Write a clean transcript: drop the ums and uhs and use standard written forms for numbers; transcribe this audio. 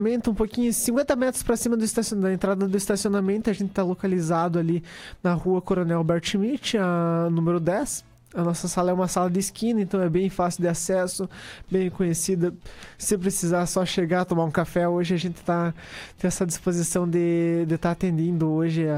Um pouquinho, 50 metros para cima da entrada do estacionamento. A gente está localizado ali na rua Coronel Albert Schmidt, a número 10. A nossa sala é uma sala de esquina, então é bem fácil de acesso, bem conhecida. Se precisar, só chegar, tomar um café. Hoje a gente tem essa disposição de estar atendendo hoje